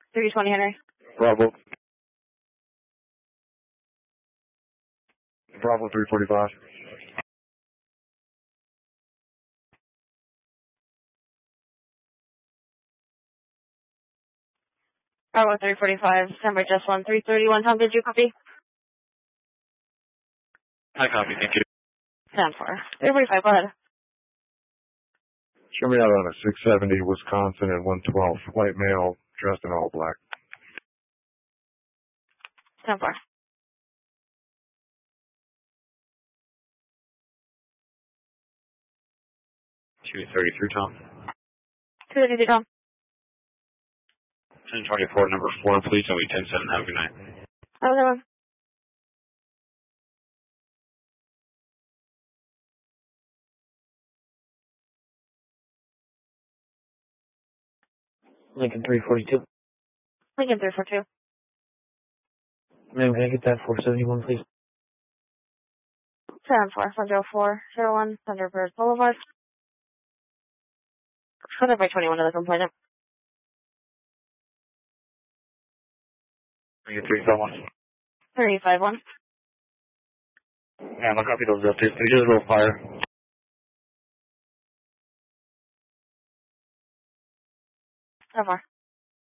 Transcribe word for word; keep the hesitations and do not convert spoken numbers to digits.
three twenty Henry. Bravo. Bravo three forty-five. Bravo three forty-five, number just one three thirty-one. Tom, did you copy? I copy, thank you. Sound four. three forty-five, go ahead. Show me out on a six seventy Wisconsin at one twelve. White male, dressed in all black. Sound four. two thirty-three, Tom. two thirty-three, Tom. ten twenty-four, number four, please. I'll be ten seven. Have a good night. Have a good one. Lincoln three forty-two. Lincoln three forty-two. Ma'am, can I get that four seventy-one, please? Sound four, one zero four zero one, Thunderbird Boulevard. Put it by twenty-one to the complainant. Lincoln three five one. three five one. Yeah, I'll copy those updates. They just roll fire. So far.